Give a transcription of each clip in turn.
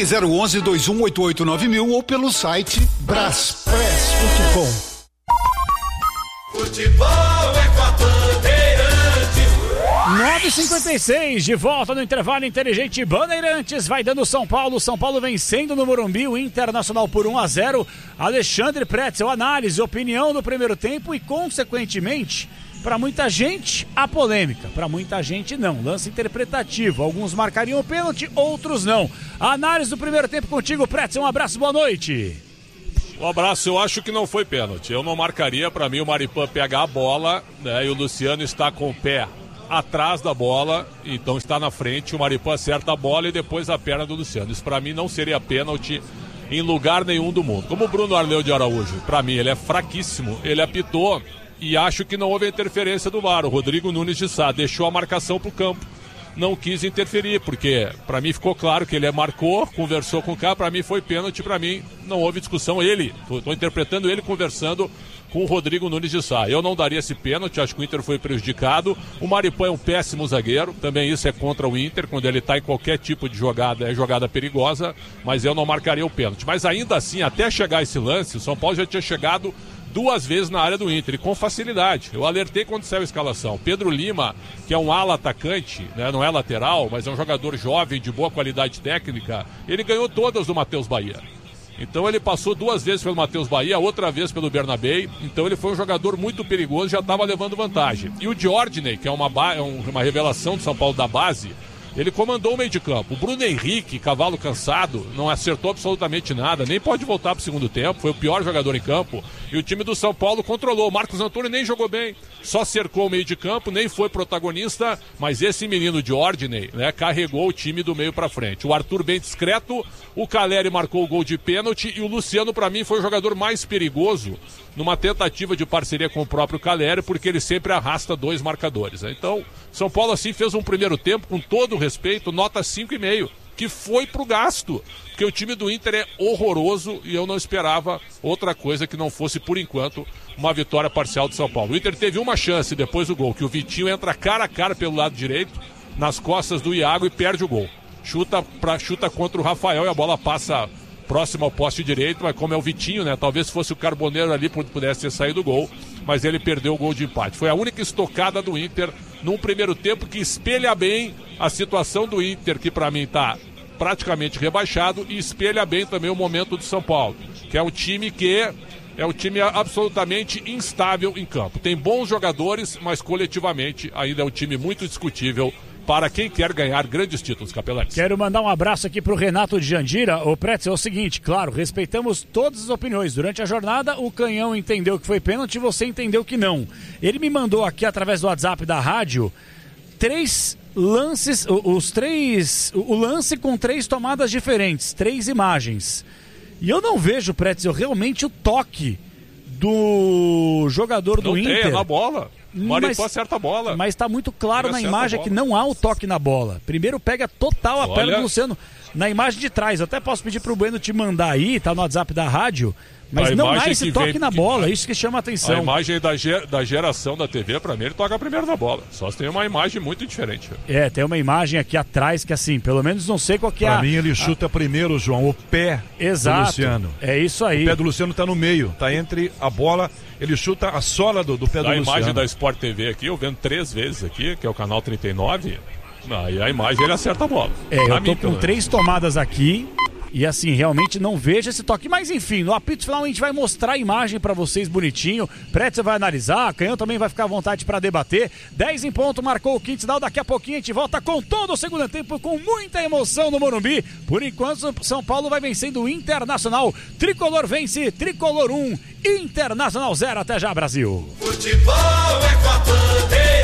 011-2188-9000 ou pelo site braspress.com. Futebol é com a Bandeirantes. 9h56, de volta no intervalo inteligente. Bandeirantes vai dando São Paulo vencendo no Morumbi, o Internacional por 1-0. Alexandre Pretzel, análise, opinião do primeiro tempo e, consequentemente, para muita gente, a polêmica. Para muita gente, não. Lance interpretativo. Alguns marcariam o pênalti, outros não. A análise do primeiro tempo contigo, Pretzel. Um abraço, boa noite. Um abraço, eu acho que não foi pênalti. Eu não marcaria, para mim o Maripan pega a bola, né, e o Luciano está com o pé atrás da bola, então está na frente, o Maripan acerta a bola e depois a perna do Luciano. Isso para mim não seria pênalti em lugar nenhum do mundo. Como o Bruno Arleu de Araújo, para mim ele é fraquíssimo, ele apitou e acho que não houve interferência do VAR. O Rodrigo Nunes de Sá deixou a marcação para o campo, não quis interferir, porque para mim ficou claro que ele marcou, conversou com o cara, para mim foi pênalti, para mim não houve discussão. Ele, estou interpretando ele conversando com o Rodrigo Nunes de Sá. Eu não daria esse pênalti, acho que o Inter foi prejudicado. O Maripan é um péssimo zagueiro, também isso é contra o Inter, quando ele está em qualquer tipo de jogada, é jogada perigosa, mas eu não marcaria o pênalti. Mas ainda assim, até chegar esse lance, o São Paulo já tinha chegado 2 vezes na área do Inter, e com facilidade. Eu alertei quando saiu a escalação. Pedro Lima, que é um ala atacante, né, não é lateral, mas é um jogador jovem, de boa qualidade técnica, ele ganhou todas do Matheus Bahia. Então ele passou 2 vezes pelo Matheus Bahia, outra vez pelo Bernabé. Então ele foi um jogador muito perigoso, já estava levando vantagem. E o Diordiney, que é uma revelação do São Paulo da base, ele comandou o meio de campo. O Bruno Henrique, cavalo cansado, não acertou absolutamente nada, nem pode voltar para o segundo tempo, foi o pior jogador em campo. E o time do São Paulo controlou. O Marcos Antônio nem jogou bem, só cercou o meio de campo, nem foi protagonista, mas esse menino Diordiney, né, carregou o time do meio para frente. O Arthur bem discreto, o Caleri marcou o gol de pênalti e o Luciano, para mim, foi o jogador mais perigoso numa tentativa de parceria com o próprio Caleri, porque ele sempre arrasta 2 marcadores. Então, São Paulo assim fez um primeiro tempo, com todo o respeito, nota 5,5, que foi pro gasto, porque o time do Inter é horroroso e eu não esperava outra coisa que não fosse, por enquanto, uma vitória parcial do São Paulo. O Inter teve uma chance depois do gol, que o Vitinho entra cara a cara pelo lado direito, nas costas do Iago e perde o gol. Chuta contra o Rafael e a bola passa próximo ao poste direito, mas como é o Vitinho, né? Talvez fosse o Carboneiro ali, pudesse ter saído o gol, mas ele perdeu o gol de empate. Foi a única estocada do Inter num primeiro tempo que espelha bem a situação do Inter, que para mim está praticamente rebaixado, e espelha bem também o momento do São Paulo, que é um time absolutamente instável em campo. Tem bons jogadores, mas coletivamente ainda é um time muito discutível para quem quer ganhar grandes títulos, Capelães. Quero mandar um abraço aqui pro Renato de Jandira. O Pretzel, é o seguinte, claro, respeitamos todas as opiniões. Durante a jornada, o Canhão entendeu que foi pênalti e você entendeu que não. Ele me mandou aqui, através do WhatsApp da rádio, 3 lances, o lance com 3 tomadas diferentes, 3 imagens. E eu não vejo, Pretzel, realmente o toque do jogador do Inter. Não tem, na bola. Maripan acerta a bola. Mas está muito claro na imagem que não há o toque na bola. Primeiro pega total a perna do Luciano na imagem de trás. Eu até posso pedir pro Bueno te mandar aí, tá no WhatsApp da rádio. Mas não há esse toque na bola, isso que chama a atenção. A imagem da geração da TV, pra mim, ele toca primeiro na bola. Só se tem uma imagem muito diferente. Tem uma imagem aqui atrás que, assim, pelo menos não sei qual que é. Pra mim, ele chuta primeiro, João, o pé do Luciano. É isso aí. O pé do Luciano tá no meio, tá entre a bola, ele chuta a sola do pé do Luciano. A imagem da Sport TV aqui, eu vendo 3 vezes aqui, que é o canal 39, aí a imagem ele acerta a bola. Eu tô com 3 tomadas aqui. E assim, realmente não vejo esse toque. Mas enfim, no apito final a gente vai mostrar a imagem pra vocês bonitinho. Pretzel vai analisar, Canhão também vai ficar à vontade pra debater. 10 em ponto, marcou o quinto sinal. Daqui a pouquinho a gente volta com todo o segundo tempo, com muita emoção no Morumbi. Por enquanto, São Paulo vai vencendo o Internacional. Tricolor vence, Tricolor 1, Internacional 0. Até já, Brasil. Futebol é com a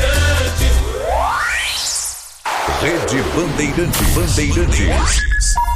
Bandeirantes. Rede Bandeirantes.